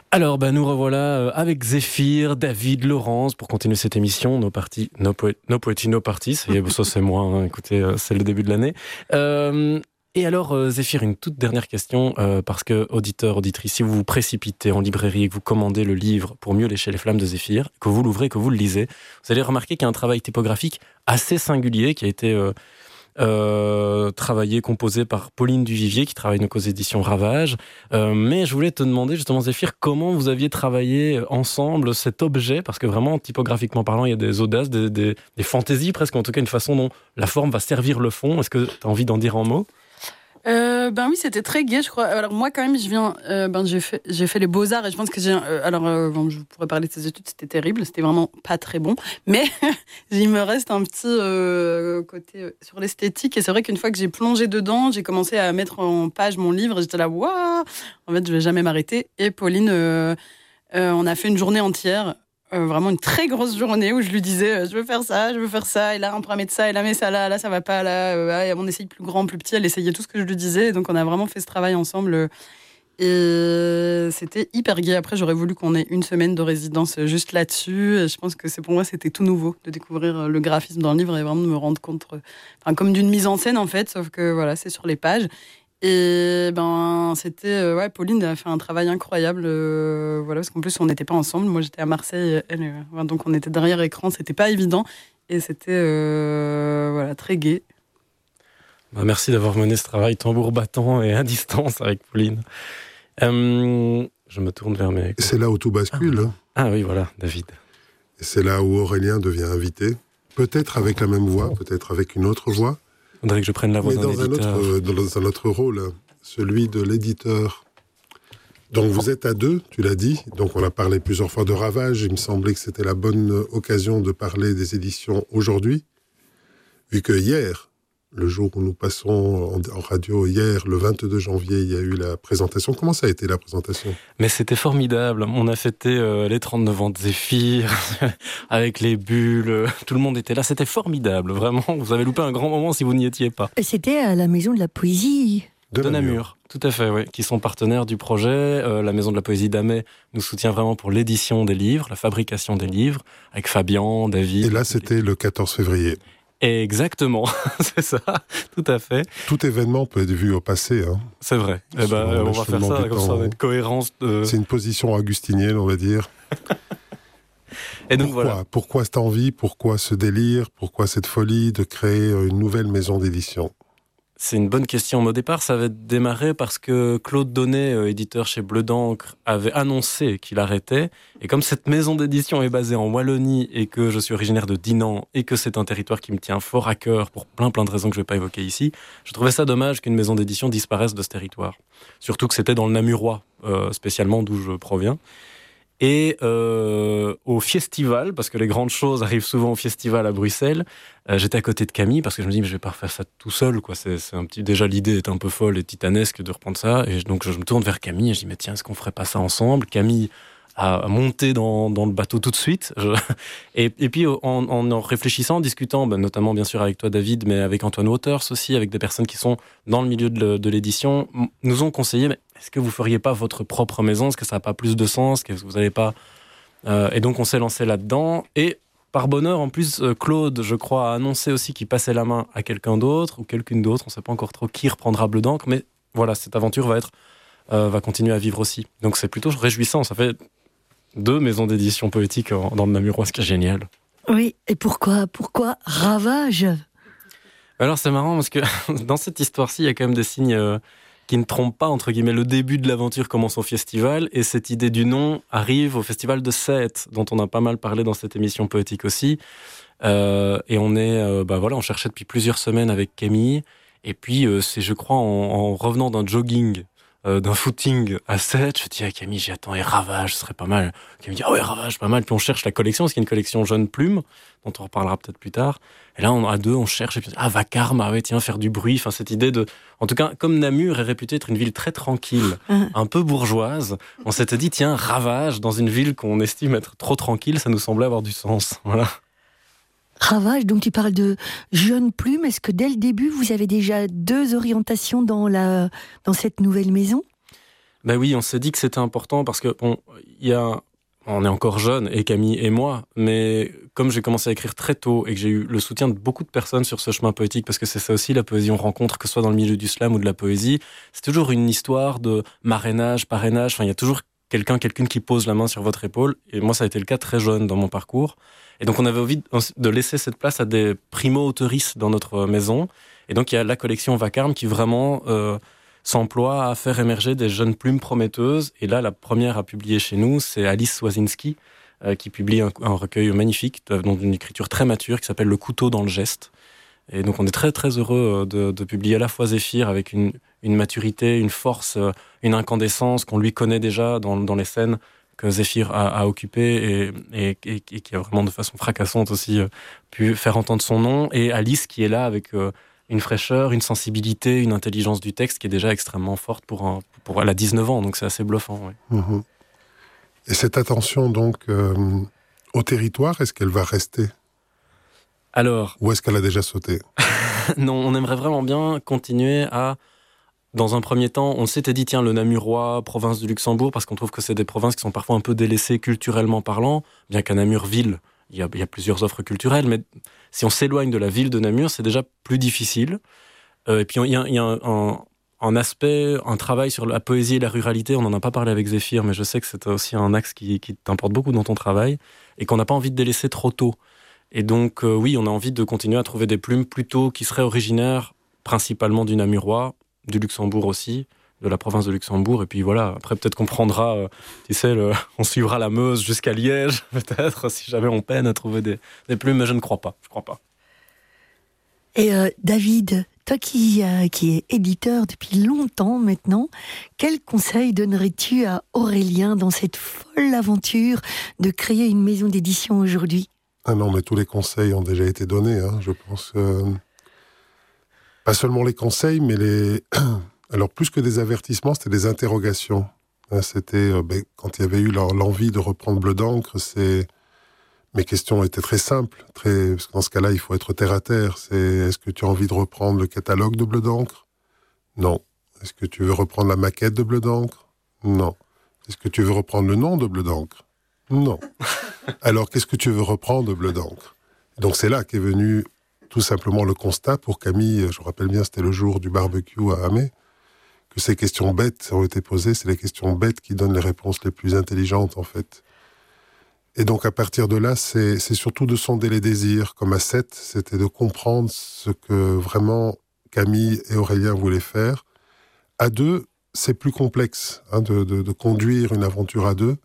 Alors, nous revoilà avec Zéphyr, David, Laurence, pour continuer cette émission. No Poetry, No Party. Ça, c'est moi. Hein. Écoutez, c'est le début de l'année. Et alors, Zéphyr, une toute dernière question, parce que, auditeur, auditrice, si vous vous précipitez en librairie et que vous commandez le livre Pour mieux lécher les flammes de Zéphyr, que vous l'ouvrez, que vous le lisez, vous allez remarquer qu'il y a un travail typographique assez singulier qui a été travaillé, composé par Pauline Duvivier, qui travaille donc aux éditions Ravage. Mais je voulais te demander justement, Zéphyr, comment vous aviez travaillé ensemble cet objet, parce que vraiment, typographiquement parlant, il y a des audaces, des fantaisies presque, en tout cas une façon dont la forme va servir le fond. Est-ce que tu as envie d'en dire un mot ? Oui, c'était très gai, je crois. Alors moi, quand même, j'ai fait les Beaux-Arts et je pense que je pourrais parler de ces études, c'était terrible, c'était vraiment pas très bon. Mais il me reste un petit côté sur l'esthétique et c'est vrai qu'une fois que j'ai plongé dedans, j'ai commencé à mettre en page mon livre et j'étais là, waouh, en fait, je vais jamais m'arrêter. Et Pauline, on a fait une journée entière. Vraiment une très grosse journée où je lui disais je veux faire ça, et là on pourra mettre ça, et là mais ça là ça va pas, là on essaye plus grand, plus petit, elle essayait tout ce que je lui disais, et donc on a vraiment fait ce travail ensemble et c'était hyper gai. Après j'aurais voulu qu'on ait une semaine de résidence juste là-dessus, et je pense que pour moi c'était tout nouveau de découvrir le graphisme dans le livre et vraiment de me rendre compte comme d'une mise en scène en fait, sauf que voilà, c'est sur les pages. Et c'était Pauline a fait un travail incroyable, parce qu'en plus on n'était pas ensemble, moi j'étais à Marseille, elle, donc on était derrière écran, c'était pas évident et c'était très gai. Merci d'avoir mené ce travail tambour battant et à distance avec Pauline. Je me tourne vers mes... C'est là où tout bascule. Ah oui, voilà, David. Et c'est là où Aurélien devient invité, peut-être avec la même voix, peut-être avec une autre voix. Il faudrait que je prenne la voix d'un éditeur. Dans un autre rôle, celui de l'éditeur. Donc vous êtes à deux, tu l'as dit. Donc on a parlé plusieurs fois de Ravage. Il me semblait que c'était la bonne occasion de parler des éditions aujourd'hui. Vu que hier, le jour où nous passons en radio, hier, le 22 janvier, il y a eu la présentation. Comment ça a été la présentation ? Mais c'était formidable. On a fêté les 39 ans de Zéphyr, avec les bulles. Tout le monde était là. C'était formidable, vraiment. Vous avez loupé un grand moment si vous n'y étiez pas. Et c'était à la Maison de la Poésie de Namur. Tout à fait, oui. Qui sont partenaires du projet. La Maison de la Poésie d'Amet nous soutient vraiment pour l'édition des livres, la fabrication des livres, avec Fabien, David. Et là, c'était le 14 février. Exactement, c'est ça, tout à fait. Tout événement peut être vu au passé. Hein. C'est vrai. On va faire ça comme ça, avec cohérence. C'est une position augustinienne, on va dire. Et donc Pourquoi cette envie, pourquoi ce délire, pourquoi cette folie de créer une nouvelle maison d'édition ? C'est une bonne question. Mais au départ, ça avait démarré parce que Claude Donnet, éditeur chez Bleu d'Ancre, avait annoncé qu'il arrêtait. Et comme cette maison d'édition est basée en Wallonie et que je suis originaire de Dinan et que c'est un territoire qui me tient fort à cœur pour plein de raisons que je ne vais pas évoquer ici, je trouvais ça dommage qu'une maison d'édition disparaisse de ce territoire. Surtout que c'était dans le Namurois, spécialement d'où je proviens. Et au festival, parce que les grandes choses arrivent souvent au festival à Bruxelles, j'étais à côté de Camille parce que je me dis mais je vais pas refaire ça tout seul, quoi. C'est un petit, déjà l'idée est un peu folle et titanesque de reprendre ça, et donc je me tourne vers Camille et je dis mais tiens, est-ce qu'on ferait pas ça ensemble ? Camille a monté dans le bateau tout de suite. Et puis en réfléchissant, en discutant, notamment bien sûr avec toi David, mais avec Antoine Waters aussi, avec des personnes qui sont dans le milieu de l'édition, nous ont conseillé mais est-ce que vous feriez pas votre propre maison ? Est-ce que ça n'a pas plus de sens ? Est-ce que vous n'allez pas... Et donc on s'est lancé là-dedans. Et par bonheur, en plus, Claude, je crois, a annoncé aussi qu'il passait la main à quelqu'un d'autre ou quelqu'une d'autre. On ne sait pas encore trop qui reprendra Bleu d'Ancre, mais voilà, cette aventure va continuer à vivre aussi. Donc c'est plutôt réjouissant. Ça fait 2 maisons d'édition poétique dans le Namurois, ce qui est génial. Oui, et pourquoi Ravage ? Alors c'est marrant parce que dans cette histoire-ci, il y a quand même des signes... qui ne trompe pas, entre guillemets. Le début de l'aventure commence au festival, et cette idée du nom arrive au festival de Sète, dont on a pas mal parlé dans cette émission poétique aussi. Et on est, on cherchait depuis plusieurs semaines avec Camille, et puis c'est, je crois, en revenant d'un jogging, d'un footing à Sète, je dis à Camille, j'attends, et Ravage, ce serait pas mal. Camille dit, ah ouais, Ravage, pas mal. Puis on cherche la collection, parce qu'il y a une collection Jeune Plume, dont on reparlera peut-être plus tard. Et là, à 2, on cherche, et puis, Vacarme, ah ouais, tiens, faire du bruit. Enfin, cette idée de... En tout cas, comme Namur est réputée être une ville très tranquille, un peu bourgeoise, on s'était dit, tiens, Ravage, dans une ville qu'on estime être trop tranquille, ça nous semblait avoir du sens. Voilà. Ravage, donc tu parles de Jeune Plume. Est-ce que dès le début, vous avez déjà 2 orientations dans cette nouvelle maison ? Ben oui, on s'est dit que c'était important parce que on est encore jeunes, et Camille et moi, mais comme j'ai commencé à écrire très tôt et que j'ai eu le soutien de beaucoup de personnes sur ce chemin poétique, parce que c'est ça aussi la poésie, on rencontre, que ce soit dans le milieu du slam ou de la poésie, c'est toujours une histoire de marrainage, parrainage, enfin il y a toujours quelqu'une qui pose la main sur votre épaule, et moi ça a été le cas très jeune dans mon parcours, et donc on avait envie de laisser cette place à des primo-autoristes dans notre maison, et donc il y a la collection Vacarme qui vraiment s'emploie à faire émerger des jeunes plumes prometteuses. Et là, la première à publier chez nous, c'est Alice Swazinski, qui publie un recueil magnifique, dans une écriture très mature, qui s'appelle Le couteau dans le geste. Et donc, on est très, très heureux de publier à la fois Zéphyr avec une maturité, une force, une incandescence qu'on lui connaît déjà dans les scènes que Zéphyr a occupées et qui a vraiment de façon fracassante aussi pu faire entendre son nom. Et Alice qui est là avec une fraîcheur, une sensibilité, une intelligence du texte qui est déjà extrêmement forte pour elle a 19 ans, donc c'est assez bluffant. Ouais. Mmh. Et cette attention donc au territoire, est-ce qu'elle va rester ? Alors, ou est-ce qu'elle a déjà sauté ? Non, on aimerait vraiment bien continuer à, dans un premier temps, on s'était dit tiens, le Namurois, province du Luxembourg, parce qu'on trouve que c'est des provinces qui sont parfois un peu délaissées culturellement parlant, bien qu'à Namur ville, il y a plusieurs offres culturelles, mais si on s'éloigne de la ville de Namur, c'est déjà plus difficile. Et puis il y a un aspect, un travail sur la poésie et la ruralité. On n'en a pas parlé avec Zéphyr, mais je sais que c'est aussi un axe qui t'importe beaucoup dans ton travail et qu'on n'a pas envie de délaisser trop tôt. Et donc oui, on a envie de continuer à trouver des plumes plutôt qui seraient originaires principalement du Namurois, du Luxembourg aussi, de la province de Luxembourg, et puis voilà, après peut-être qu'on prendra, on suivra la Meuse jusqu'à Liège, peut-être, si jamais on peine à trouver des plumes, mais je ne crois pas. Et David, toi qui es éditeur depuis longtemps maintenant, quel conseil donnerais-tu à Aurélien dans cette folle aventure de créer une maison d'édition aujourd'hui ? Ah non, mais tous les conseils ont déjà été donnés, je pense. Pas seulement les conseils, mais alors, plus que des avertissements, c'était des interrogations. C'était, quand il y avait eu l'envie de reprendre Bleu d'encre, mes questions étaient très simples. Parce que dans ce cas-là, il faut être terre à terre. Est-ce que tu as envie de reprendre le catalogue de Bleu d'encre ? Non. Est-ce que tu veux reprendre la maquette de Bleu d'encre ? Non. Est-ce que tu veux reprendre le nom de Bleu d'encre ? Non. Alors, qu'est-ce que tu veux reprendre de Bleu d'encre ? Donc, c'est là qu'est venu tout simplement le constat pour Camille. Je me rappelle bien, c'était le jour du barbecue à Amé, que ces questions bêtes ont été posées, c'est les questions bêtes qui donnent les réponses les plus intelligentes, en fait. Et donc, à partir de là, c'est surtout de sonder les désirs. Comme à 7, c'était de comprendre ce que vraiment Camille et Aurélien voulaient faire. À 2, c'est plus complexe de conduire une aventure à 2.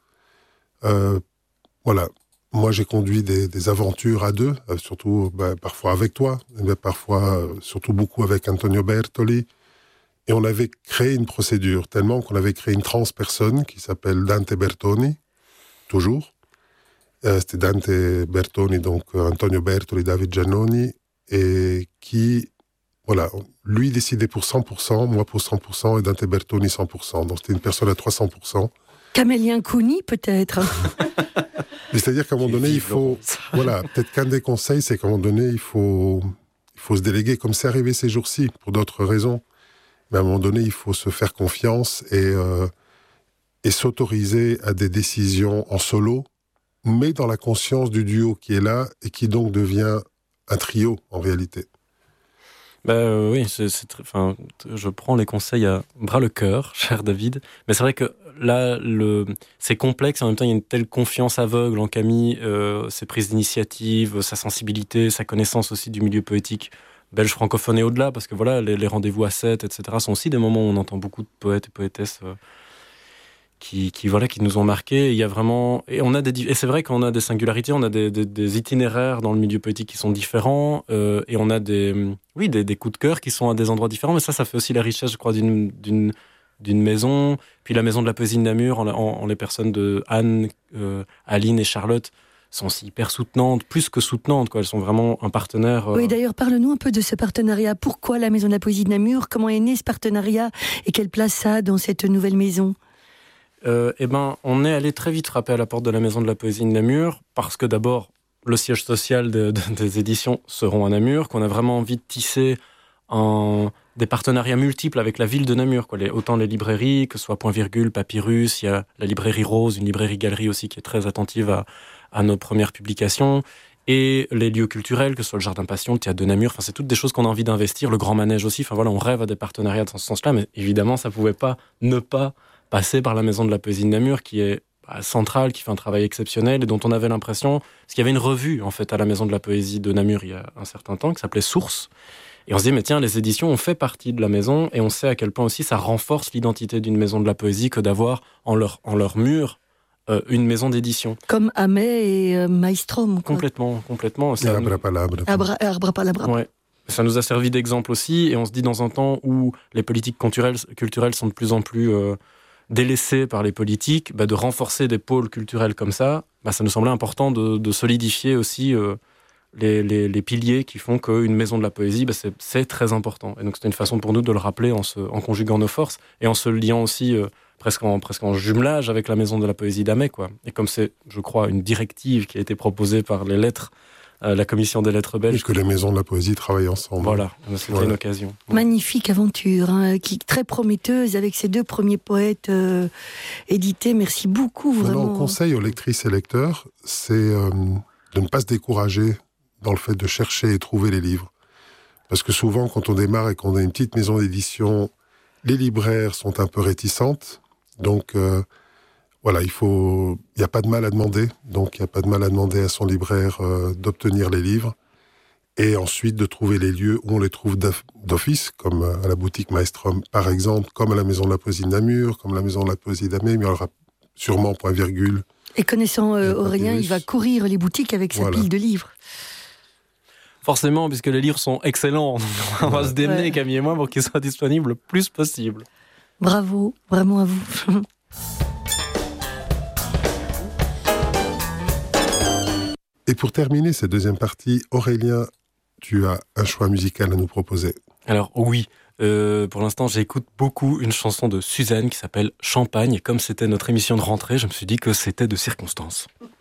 Voilà. Moi, j'ai conduit des aventures à 2, surtout parfois avec toi, mais parfois, surtout beaucoup avec Antonio Bertoli. Et on avait créé une procédure, tellement qu'on avait créé une transpersonne qui s'appelle Dante Bertoni, toujours. C'était Dante Bertoni, donc Antonio Bertoli, David Giannoni, et qui, voilà, lui décidait pour 100%, moi pour 100%, et Dante Bertoni 100%. Donc c'était une personne à 300%. Camélien Couni, peut-être. Mais c'est-à-dire qu'à un moment donné, il faut... Voilà, peut-être qu'un des conseils, c'est qu'à un moment donné, il faut se déléguer, comme c'est arrivé ces jours-ci, pour d'autres raisons. Mais à un moment donné, il faut se faire confiance et s'autoriser à des décisions en solo, mais dans la conscience du duo qui est là et qui donc devient un trio, en réalité. Oui, je prends les conseils à bras le cœur, cher David. Mais c'est vrai que là, c'est complexe. En même temps, il y a une telle confiance aveugle en Camille, ses prises d'initiative, sa sensibilité, sa connaissance aussi du milieu poétique belge francophone et au-delà. Parce que voilà, les rendez-vous à 7, etc. sont aussi des moments où on entend beaucoup de poètes et poétesses qui nous ont marqués. Il y a vraiment, et c'est vrai qu'on a des singularités, on a des itinéraires dans le milieu poétique qui sont différents, et on a des coups de cœur qui sont à des endroits différents. Mais ça fait aussi la richesse, je crois, d'une maison. Puis la maison de la poésie de Namur, en les personnes de Anne, Aline et Charlotte, sont aussi hyper soutenantes, plus que soutenantes, quoi. Elles sont vraiment un partenaire. Oui, d'ailleurs, parle-nous un peu de ce partenariat. Pourquoi la maison de la poésie de Namur ? Comment est né ce partenariat ? Et quelle place ça a dans cette nouvelle maison ? On est allé très vite frapper à la porte de la Maison de la Poésie de Namur, parce que d'abord, le siège social des éditions seront à Namur, qu'on a vraiment envie de tisser un des partenariats multiples avec la ville de Namur, quoi. Autant les librairies, que ce soit Point Virgule, Papyrus, il y a la librairie Rose, une librairie-galerie aussi qui est très attentive à nos premières publications, et les lieux culturels, que ce soit le Jardin Passion, le Théâtre de Namur, enfin c'est toutes des choses qu'on a envie d'investir, le Grand Manège aussi, enfin voilà, on rêve à des partenariats dans ce sens-là, mais évidemment ça pouvait pas ne pas passer par la Maison de la Poésie de Namur, qui est centrale, qui fait un travail exceptionnel et dont on avait l'impression, parce qu'il y avait une revue en fait à la Maison de la Poésie de Namur il y a un certain temps, qui s'appelait Source, et on se dit mais tiens, les éditions ont fait partie de la maison, et on sait à quel point aussi ça renforce l'identité d'une Maison de la Poésie que d'avoir en leur mur une maison d'édition. Comme Amet et Maelstrom. Complètement. Et Abrapalabra. Abrapalabra. Ouais. Ça nous a servi d'exemple aussi, et on se dit dans un temps où les politiques culturelles sont de plus en plus délaissées par les politiques, de renforcer des pôles culturels comme ça nous semblait important de solidifier aussi les piliers qui font qu'une maison de la poésie, c'est très important. Et donc c'était une façon pour nous de le rappeler en conjuguant nos forces et en se liant aussi presque en jumelage avec la maison de la poésie d'Amet, quoi. Et comme c'est, je crois, une directive qui a été proposée par les lettres, la commission des lettres belges. Et que les maisons de la poésie travaillent ensemble. Voilà, c'était une occasion. Magnifique aventure, qui est très prometteuse avec ces 2 premiers poètes édités. Merci beaucoup, vraiment. Mon conseil aux lectrices et lecteurs, c'est de ne pas se décourager dans le fait de chercher et trouver les livres. Parce que souvent, quand on démarre et qu'on a une petite maison d'édition, les libraires sont un peu réticentes. Donc, voilà, il n'y a pas de mal à demander. Donc, il n'y a pas de mal à demander à son libraire d'obtenir les livres. Et ensuite, de trouver les lieux où on les trouve d'office, comme à la boutique Maelstrom, par exemple, comme à la Maison de la Poésie de Namur, comme à la Maison de la Poésie d'Amet, mais il y aura sûrement Point Virgule. Et connaissant Aurélien, il va courir les boutiques avec sa pile de livres. Forcément, puisque les livres sont excellents. On va se démener, Camille et moi, pour qu'ils soient disponibles le plus possible. Bravo, vraiment à vous. Et pour terminer cette deuxième partie, Aurélien, tu as un choix musical à nous proposer. Alors oui, pour l'instant j'écoute beaucoup une chanson de Suzanne qui s'appelle Champagne, et comme c'était notre émission de rentrée, je me suis dit que c'était de circonstance.